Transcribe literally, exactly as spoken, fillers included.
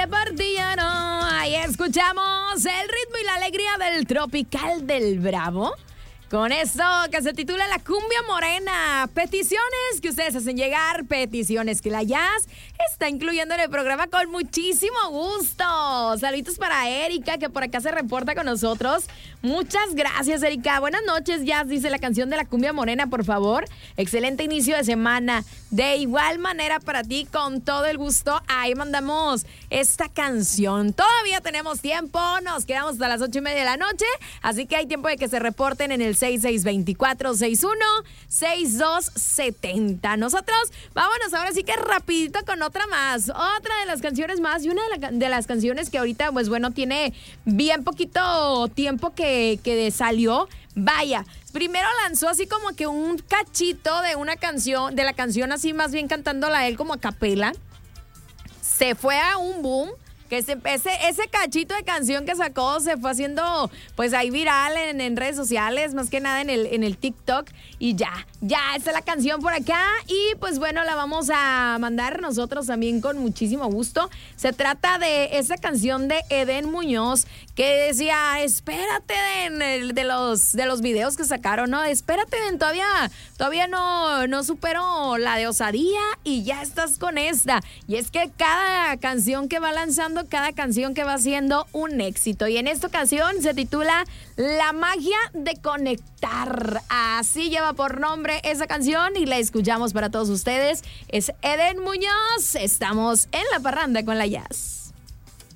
por ti ya no. Ahí escuchamos el ritmo y la alegría del Tropical del Bravo. Con esto que se titula La Cumbia Morena. Peticiones que ustedes hacen llegar, peticiones que la Jazz está incluyendo en el programa con muchísimo gusto. Saluditos para Erika, que por acá se reporta con nosotros. Muchas gracias, Erika. Buenas noches, Jazz. Dice la canción de La Cumbia Morena, por favor. Excelente inicio de semana. De igual manera para ti, con todo el gusto. Ahí mandamos esta canción. Todavía tenemos tiempo. Nos quedamos hasta las ocho y media de la noche. Así que hay tiempo de que se reporten en el seis seis dos cuatro, seis uno seis dos siete cero. Nosotros vámonos ahora sí que rapidito con otra más, otra de las canciones más, y una de, la, de las canciones que ahorita pues bueno tiene bien poquito tiempo que, que salió. Vaya, primero lanzó así como que un cachito de una canción, de la canción así más bien cantándola él como a capela. Se fue a un boom. Que ese, ese, ese cachito de canción que sacó se fue haciendo pues ahí viral en, en redes sociales, más que nada en el, en el TikTok. Y ya, ya está la canción por acá. Y pues bueno, la vamos a mandar nosotros también con muchísimo gusto. Se trata de esa canción de Eden Muñoz que decía, espérate de, de, los, de los videos que sacaron, ¿no? Espérate, de, todavía, todavía no, no supero la de Osadía y ya estás con esta. Y es que cada canción que va lanzando, cada canción que va siendo un éxito. Y en esta ocasión se titula La Magia de Conectar. Así lleva por nombre esa canción y la escuchamos para todos ustedes. Es Eden Muñoz. Estamos en La Parranda con la Jazz.